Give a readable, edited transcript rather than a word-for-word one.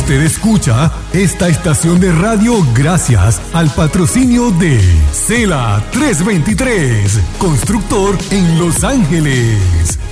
Usted escucha esta estación de radio gracias al patrocinio de Cela 323, constructor en Los Ángeles.